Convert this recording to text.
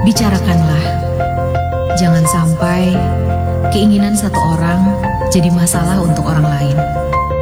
bicarakanlah. Jangan sampai keinginan satu orang jadi masalah untuk orang lain.